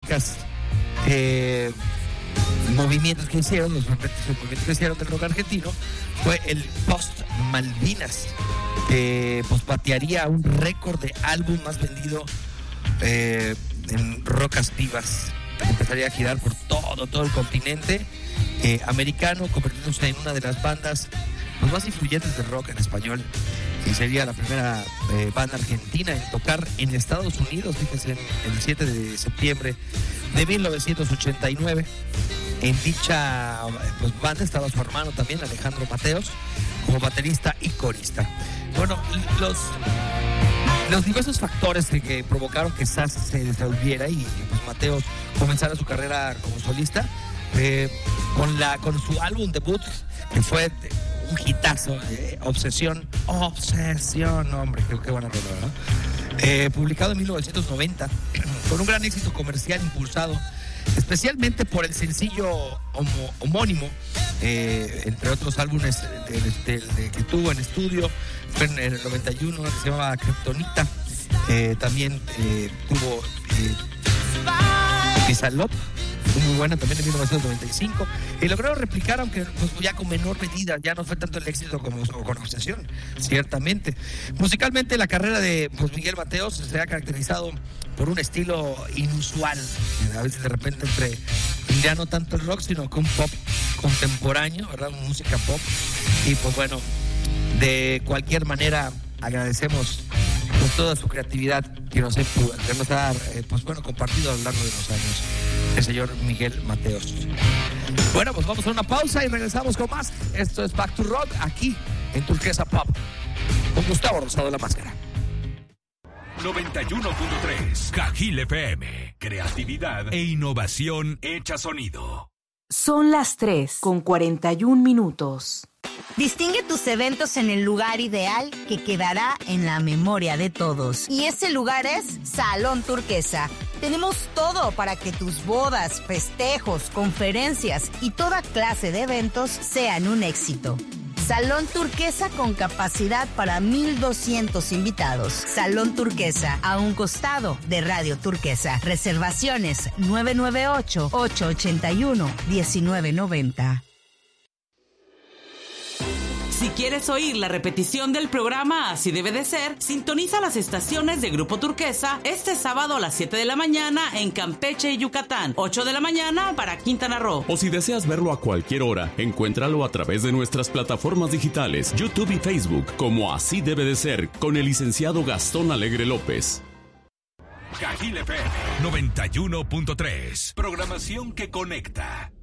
emblemáticas movimientos que hicieron, los movimientos que hicieron del rock argentino, fue el post-Malvinas, que pues batearía un récord de álbum más vendido en rocas vivas. Empezaría a girar por todo el continente americano, convirtiéndose en una de las bandas más influyentes del rock en español, y sería la primera banda argentina en tocar en Estados Unidos, fíjense, el 7 de septiembre de 1989. En dicha banda estaba su hermano también, Alejandro Mateos, como baterista y corista. Bueno, los diversos factores que provocaron que SAS se disolviera y pues Mateos comenzara su carrera como solista, con su álbum debut, que fue un hitazo, Obsesión, hombre, qué buena rola, ¿no? Publicado en 1990, con un gran éxito comercial impulsado especialmente por el sencillo homónimo, entre otros álbumes que tuvo en estudio. Fue en el 91, que se llamaba Kryptonita. También tuvo Pisalop, muy buena también, en 1995, y logró replicar, aunque pues, ya con menor medida. Ya no fue tanto el éxito como con Obsesión, ciertamente. Musicalmente, la carrera de Miguel Mateos se ha caracterizado por un estilo inusual, a veces de repente ya no tanto el rock, sino que un pop contemporáneo, ¿verdad? Música pop. Y pues bueno, de cualquier manera agradecemos por toda su creatividad que nos ha compartido a lo largo de los años el señor Miguel Mateos. Bueno, pues vamos a una pausa y regresamos con más. Esto es Back to Rock, aquí en Turquesa Pop, con Gustavo Rosado La Máscara. 91.3 Cajil FM. Creatividad e innovación hecha sonido. Son las 3:41. Distingue tus eventos en el lugar ideal que quedará en la memoria de todos. Y ese lugar es Salón Turquesa. Tenemos todo para que tus bodas, festejos, conferencias y toda clase de eventos sean un éxito. Salón Turquesa con capacidad para 1,200 invitados. Salón Turquesa, a un costado de Radio Turquesa. Reservaciones 998-881-1990. Si quieres oír la repetición del programa Así Debe de Ser, sintoniza las estaciones de Grupo Turquesa este sábado a las 7 de la mañana en Campeche y Yucatán, 8 de la mañana para Quintana Roo. O si deseas verlo a cualquier hora, encuéntralo a través de nuestras plataformas digitales, YouTube y Facebook, como Así Debe de Ser, con el licenciado Gastón Alegre López. Cajil FM 91.3. Programación que conecta.